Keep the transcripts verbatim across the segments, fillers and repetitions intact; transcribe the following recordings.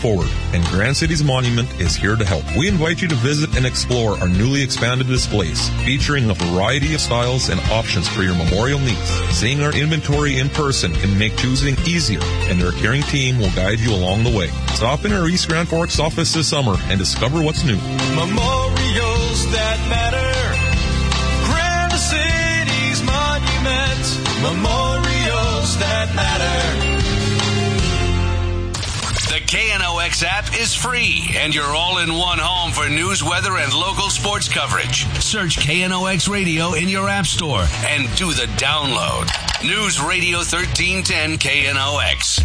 forward, and Grand Cities Monument is here to help. We invite you to visit and explore our newly expanded displays, featuring a variety of styles and options for your memorial needs. Seeing our inventory in person can make choosing easier, and our caring team will guide you along the way. Stop in our East Grand Forks office this summer and discover what's new. Memorials that matter. Grand Cities Monument. Memorials that matter. The K N O X app is free, and you're all in one home for news, weather, and local sports coverage. Search K N O X Radio in your app store and do the download. News Radio thirteen ten K N O X.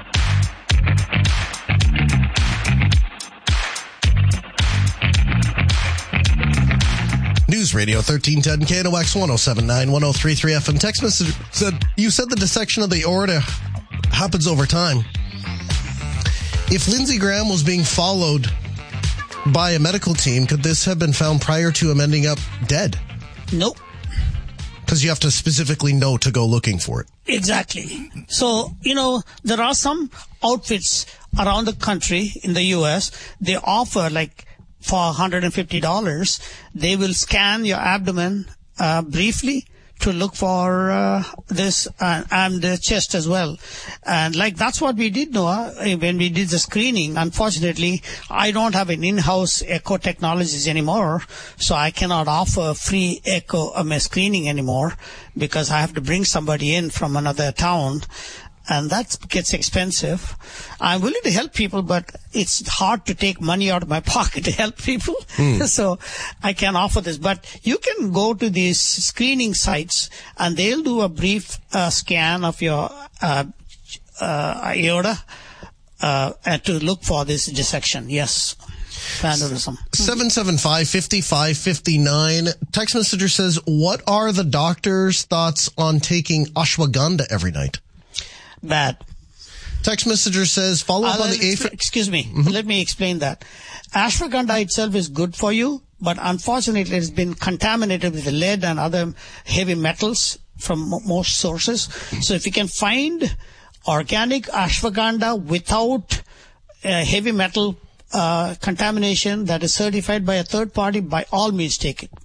News Radio thirteen ten K N O X one oh seven point nine, one oh three point three F M. Text message said, you said the dissection of the aorta happens over time. If Lindsey Graham was being followed by a medical team, could this have been found prior to him ending up dead? Nope. Because you have to specifically know to go looking for it. Exactly. So, you know, there are some outfits around the country in the U S, they offer like for one hundred fifty dollars, they will scan your abdomen uh, briefly to look for uh, this uh, and the chest as well. And like that's what we did, Noah, when we did the screening. Unfortunately, I don't have an in-house echo technologies anymore, so I cannot offer free echo um, screening anymore because I have to bring somebody in from another town. And that gets expensive. I'm willing to help people, but it's hard to take money out of my pocket to help people. Mm. So I can offer this. But you can go to these screening sites, and they'll do a brief uh, scan of your uh, uh, aorta uh, and to look for this dissection. Yes. Aneurysm. seven seven five, five five five nine. Text messenger says, what are the doctor's thoughts on taking ashwagandha every night? Bad. Text messenger says, follow up uh, on the A F I D. Excuse me. Mm-hmm. Let me explain that. Ashwagandha itself is good for you, but unfortunately it's been contaminated with lead and other heavy metals from m- most sources. So if you can find organic ashwagandha without uh, heavy metal uh, contamination that is certified by a third party, by all means take it.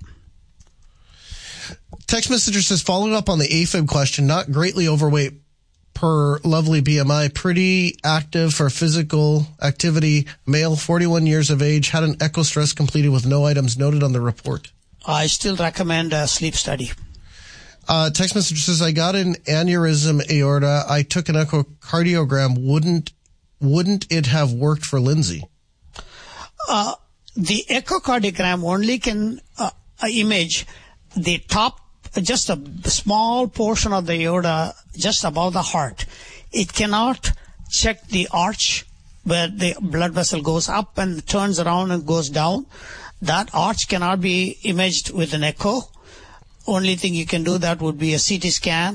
Text messenger says, following up on the A F I B question, not greatly overweight per lovely B M I, pretty active for physical activity, male, forty-one years of age, had an echo stress completed with no items noted on the report. I still recommend a sleep study. Uh, text message says, I got an aneurysm aorta. I took an echocardiogram. Wouldn't, wouldn't it have worked for Lindsay? Uh, the echocardiogram only can uh, image the top, just a small portion of the aorta just above the heart. It cannot check the arch where the blood vessel goes up and turns around and goes down. That arch cannot be imaged with an echo. Only thing you can do that would be a C T scan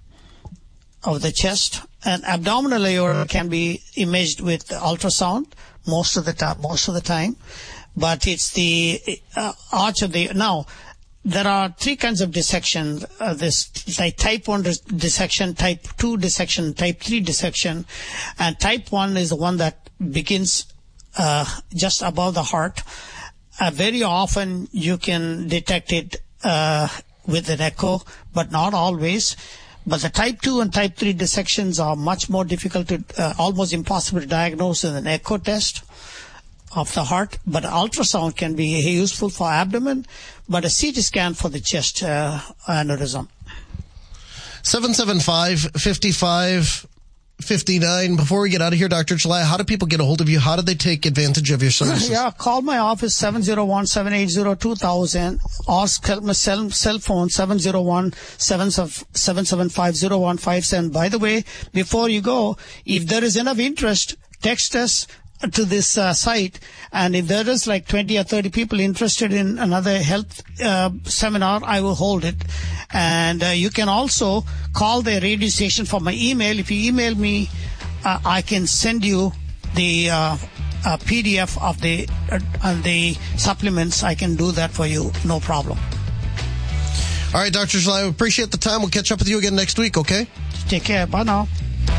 of the chest. And abdominal aorta can be imaged with ultrasound most of the time. Most of the time, but it's the uh, arch of the now. There are three kinds of dissection. Uh, this like type one dis- dissection, type two dissection, type three dissection, and type one is the one that begins uh, just above the heart. Uh, very often you can detect it uh, with an echo, but not always. But the type two and type three dissections are much more difficult to, uh, almost impossible to diagnose with an echo test of the heart. But ultrasound can be useful for abdomen, but a C T scan for the chest uh, aneurysm. seven seven five, five five five nine. Before we get out of here, Doctor Chalaya, how do people get a hold of you? How do they take advantage of your services? Yeah, call my office seven oh one, seven eight zero, two thousand or my cell, cell phone seven oh one, seven seven five zero one five seven. By the way, before you go, if there is enough interest, text us to this uh, site, and if there is like twenty or thirty people interested in another health uh, seminar, I will hold it. And uh, you can also call the radio station for my email. If you email me, uh, I can send you the uh, uh, P D F of the uh, uh, the supplements. I can do that for you, no problem. All right, Doctor Chalaya, appreciate the time. We'll catch up with you again next week, okay? Take care. Bye now.